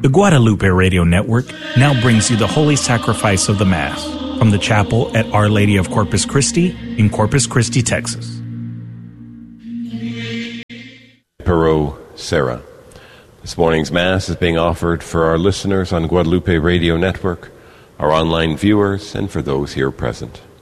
The Guadalupe Radio Network now brings you the Holy Sacrifice of the Mass from the chapel at Our Lady of Corpus Christi in Corpus Christi, Texas. Perot, Sarah. This morning's Mass is being offered for our listeners on Guadalupe Radio Network, our online viewers, and for those here present.